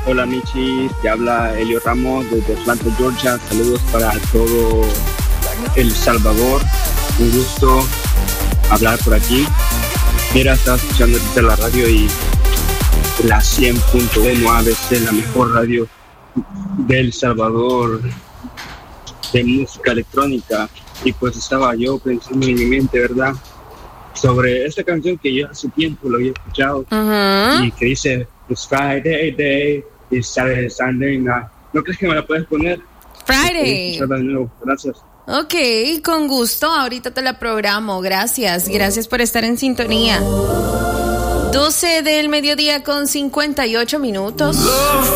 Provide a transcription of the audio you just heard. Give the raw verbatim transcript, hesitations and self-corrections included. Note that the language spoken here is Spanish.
Hola Michi, te habla Elio Ramos desde Atlanta, Georgia. Saludos para todo El Salvador. Un gusto hablar por aquí. Mira, estaba escuchando desde la radio y la cien punto uno A B C, la mejor radio de El Salvador de música electrónica. Y pues estaba yo pensando en mi mente, ¿verdad?, sobre esta canción que yo hace tiempo lo había escuchado, uh-huh. y que dice It's Friday Day, It's Saturday Sunday Night. ¿No crees que me la puedes poner? Friday. De nuevo. Gracias. Ok, con gusto. Ahorita te la programo. Gracias. Gracias por estar en sintonía. doce del mediodía con cincuenta y ocho minutos.